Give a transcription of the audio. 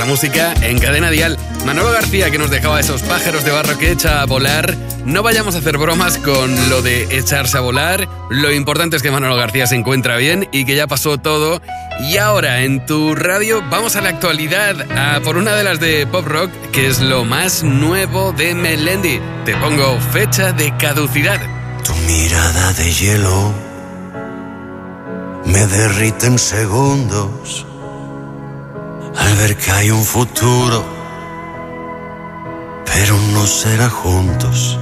La música en Cadena Dial. Manolo García, que nos dejaba esos pájaros de barro que echa a volar. No vayamos a hacer bromas con lo de echarse a volar. Lo importante es que Manolo García se encuentra bien y que ya pasó todo. Y ahora en tu radio vamos a la actualidad, a por una de las de pop rock, que es lo más nuevo de Melendi. Te pongo fecha de caducidad. Tu mirada de hielo me derrite en segundos al ver que hay un futuro, pero no será juntos.